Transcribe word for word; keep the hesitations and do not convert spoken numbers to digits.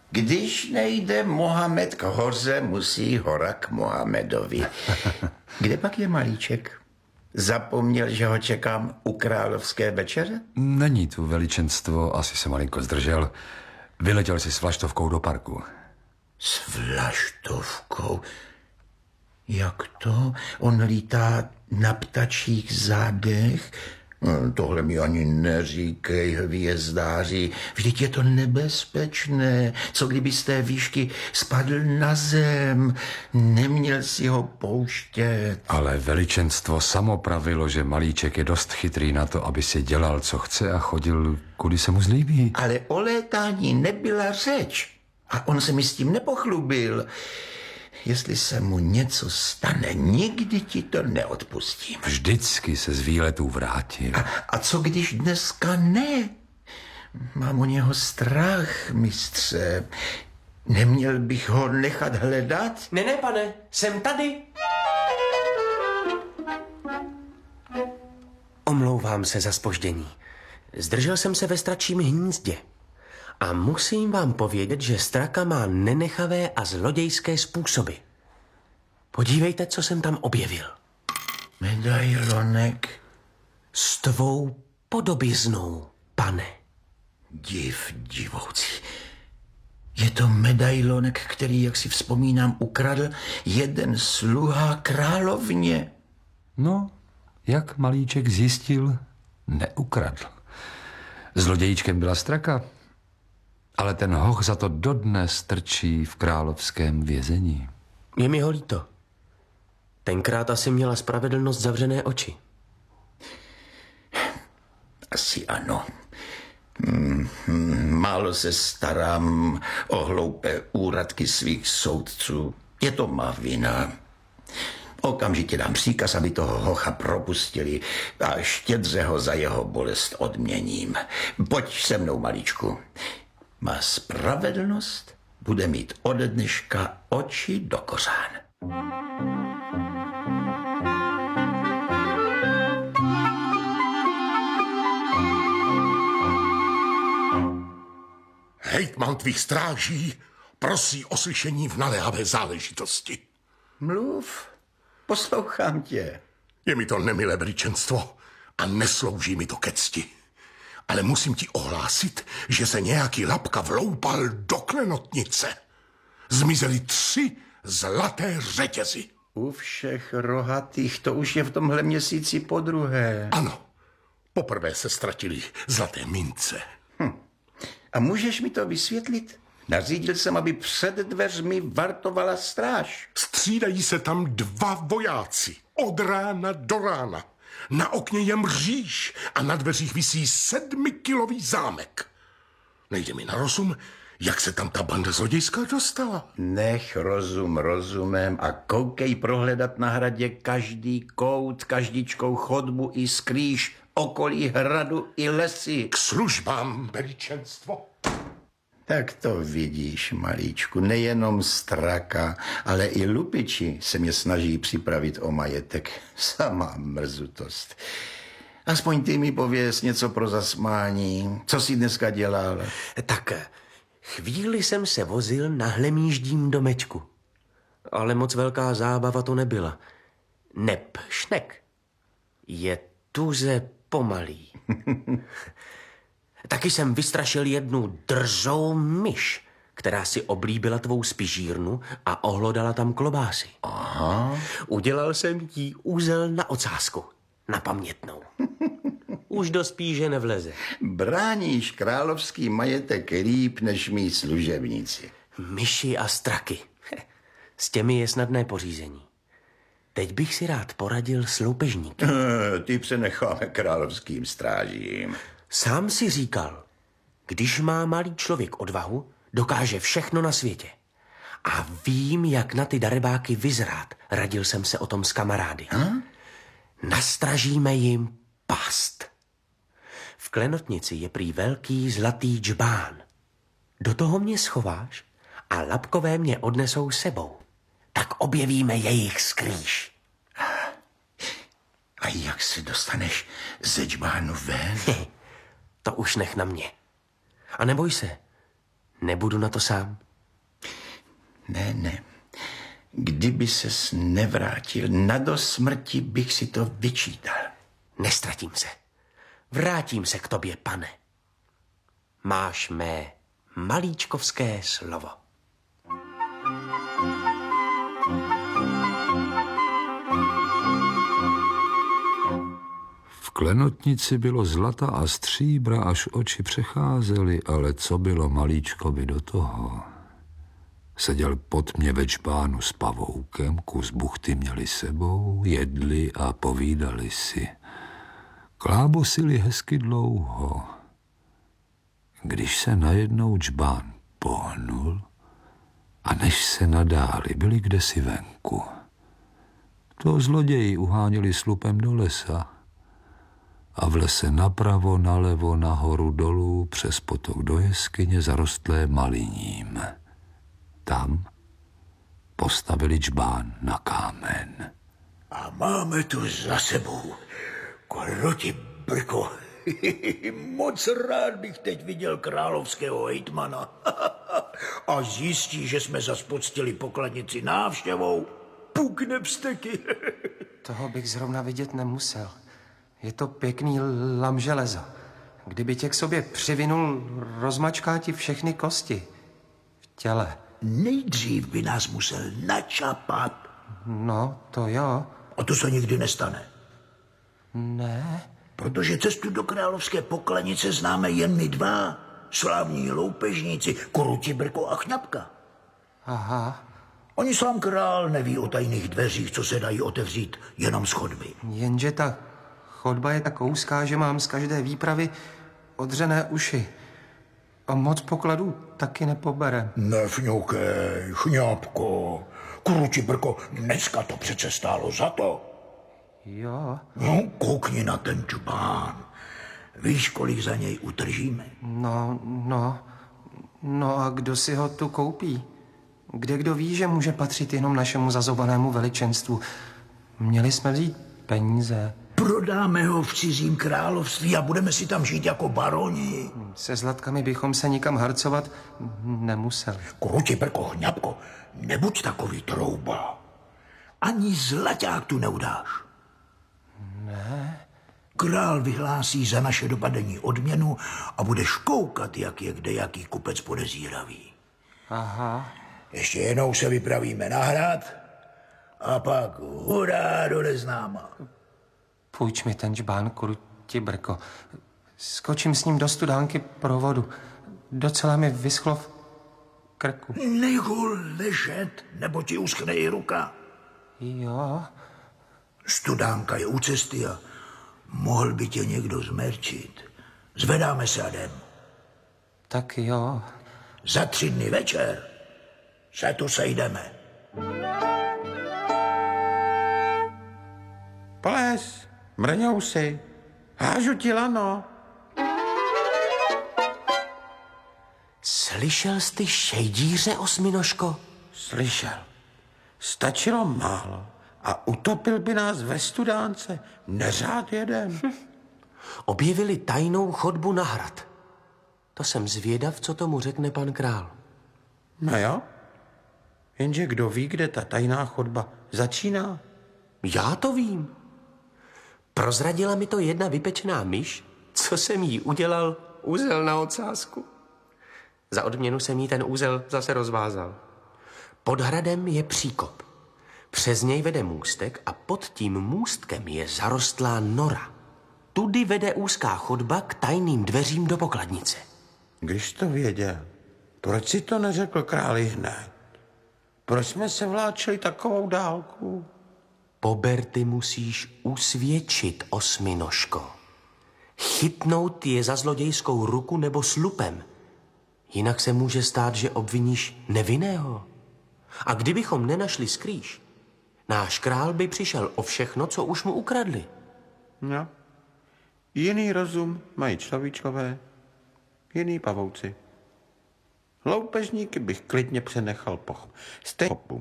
Když nejde Mohamed k hoře, musí hora k Mohamedovi. Kde pak je Malíček? Zapomněl, že ho čekám u královské večeře? Není tu, veličenstvo, asi se malinko zdržel. Vyletěl si s vlaštovkou do parku. S vlaštovkou? Jak to? On lítá na ptačích zádech? No, tohle mi ani neříkej, hvězdáři. Vždyť je to nebezpečné. Co kdyby z té výšky spadl na zem? Neměl si ho pouštět. Ale veličenstvo samo pravilo, že Malíček je dost chytrý na to, aby si dělal, co chce a chodil, kudy se mu zlíbí. Ale o létání nebyla řeč. A on se mi s tím nepochlubil. Jestli se mu něco stane, nikdy ti to neodpustím. Vždycky se z výletů vrátil. A, a co když dneska ne? Mám o něho strach, mistře. Neměl bych ho nechat hledat? Ne, ne, pane, jsem tady. Omlouvám se za zpoždění. Zdržel jsem se ve stračím hnízdě. A musím vám povědět, že straka má nenechavé a zlodějské způsoby. Podívejte, co jsem tam objevil. Medailonek. S tvou podobiznou, pane. Div divoucí. Je to medailonek, který, jak si vzpomínám, ukradl jeden sluha královně. No, jak Malíček zjistil, neukradl. Zlodějíčkem byla straka. Ale ten hoch za to dodnes trčí v královském vězení. Je mi ho líto. Tenkrát asi měla spravedlnost zavřené oči. Asi ano. Hmm, málo se starám o hloupé úradky svých soudců. Je to má vina. Okamžitě dám příkaz, aby toho hocha propustili a štědře ho za jeho bolest odměním. Pojď se mnou, Malíčku. Má spravedlnost bude mít ode dneška oči do kořán. Hejtman tvých stráží prosí o slyšení v naléhavé záležitosti. Mluv, poslouchám tě. Je mi to nemilé, veličenstvo, a neslouží mi to ke cti. Ale musím ti ohlásit, že se nějaký lapka vloupal do klenotnice. Zmizely tři zlaté řetězy. U všech rohatých, to už je v tomhle měsíci podruhé. Ano, poprvé se ztratily zlaté mince. Hm. A můžeš mi to vysvětlit? Nařídil jsem, aby před dveřmi vartovala stráž. Střídají se tam dva vojáci od rána do rána. Na okně je mříž a na dveřích visí sedmikilový zámek. Nejde mi na rozum, jak se tam ta banda zlodějská dostala. Nech rozum rozumem a koukej prohledat na hradě každý kout, každičkou chodbu i skrýž, okolí hradu i lesy. K službám, veličenstvo. Tak to vidíš, Malíčku, nejenom straka, ale i lupiči se mě snaží připravit o majetek. Sama mrzutost. Aspoň ty mi pověz něco pro zasmání. Co jsi dneska dělal? Tak chvíli jsem se vozil na hlemíždím domečku. Ale moc velká zábava to nebyla. Neb šnek je tuze pomalý. Taky jsem vystrašil jednu drzou myš, která si oblíbila tvou spižírnu a ohlodala tam klobásy. Aha. Udělal jsem jí úzel na ocásku, na pamětnou. Už do spíže nevleze. Bráníš královský majetek líp než mý služebníci. Myši a straky. S těmi je snadné pořízení. Teď bych si rád poradil s loupežníky. Ty přenecháme královským strážím. Sám si říkal, když má malý člověk odvahu, dokáže všechno na světě. A vím, jak na ty darebáky vyzrát. Radil jsem se o tom s kamarády. Hm? Nastražíme jim past. V klenotnici je prý velký zlatý džbán. Do toho mě schováš a lapkové mě odnesou sebou. Tak objevíme jejich skrýž. A jak se dostaneš ze džbánu ven? To už nech na mě. A neboj se, Nebudu na to sám. Ne, ne. Kdyby ses nevrátil, na do smrti bych si to vyčítal. Nestratím se. Vrátím se k tobě, pane. Máš mé malíčkovské slovo. V klenotnici bylo zlata a stříbra, až oči přecházely, ale co bylo malíčkovi do toho? Seděl pod mě ve čbánu s pavoukem, kus buchty měli sebou, jedli a povídali si. Klábosili hezky dlouho. Když se najednou čbán pohnul a než se nadáli, byli kdesi venku. To zloději uháněli slupem do lesa a v lese napravo, nalevo, nahoru, dolů, přes potok do jeskyně zarostlé maliním. Tam postavili čbán na kámen. A máme tu za sebou Kroti Brko. Moc rád bych teď viděl královského hejtmana. A zjistí, že jsme zas poctili pokladnici návštěvou. Pukne vzteky. Toho bych zrovna vidět nemusel. Je to pěkný lam železo. Kdyby tě k sobě přivinul, rozmačká ti všechny kosti v těle. Nejdřív by nás musel načapat. No, to jo. A to se nikdy nestane. Ne. Protože cestu do královské pokladnice známe jen my dva. Slavní loupežníci, Kroti Brko a Chňapka. Aha. Oni sám král neví o tajných dveřích, co se dají otevřít jenom z chodby. Jenže ta chodba je tak úzká, že mám z každé výpravy odřené uši. A moc pokladů taky nepobere. Nefňukej, Chňapko. Kroti Brko, dneska to přece stálo za to. Jo. No, koukni na ten čbán. Víš, kolik za něj utržíme? No, no. No a kdo si ho tu koupí? Kde kdo ví, že může patřit jenom našemu zazobanému veličenstvu? Měli jsme vzít peníze. Prodáme ho v cizím království a budeme si tam žít jako baroni. Se zlatkami bychom se nikam harcovat nemuseli. Kroti Brko, Chňapko, nebuď takový trouba. Ani zlaťák tu neudáš. Ne. Král vyhlásí za naše dopadení odměnu a budeš koukat, jak je kdejaký kupec podezíravý. Aha. Ještě jednou se vypravíme na hrad a pak hurá do neznáma. Půjč mi ten džbán, Kroti Brko. Skočím s ním do studánky pro vodu. Docela mi vyschlo v krku. Nech ho ležet, nebo ti uschne i ruka. Jo. Studánka je u cesty a mohl by tě někdo zmerčit. Zvedáme se a jdem. Tak jo. Za tři dny večer se tu sejdeme. Ples, mrňousy, hážu ti lano. Slyšel jsi ty šejdíře, osminožko? Slyšel. Stačilo málo a utopil by nás ve studánce. Neřád jeden. Objevili tajnou chodbu na hrad. To jsem zvědav, co tomu řekne pan král. No jo, jenže kdo ví, kde ta tajná chodba začíná? Já to vím. Prozradila mi to jedna vypečená myš, co jsem jí udělal úzel na ocásku. Za odměnu jsem jí ten úzel zase rozvázal. Pod hradem je příkop. Přes něj vede můstek a pod tím můstkem je zarostlá nora. Tudy vede úzká chodba k tajným dveřím do pokladnice. Když to věděl, proč si to neřekl králi hned? Proč jsme se vláčili takovou dálku? Poberty musíš usvědčit, osminožko. Chytnout je za zlodějskou ruku nebo slupem. Jinak se může stát, že obviníš nevinného. A kdybychom nenašli skrýš, náš král by přišel o všechno, co už mu ukradli. No, jiný rozum mají človíčkové, jiný pavouci. Loupežníky bych klidně přenechal poch. Stejně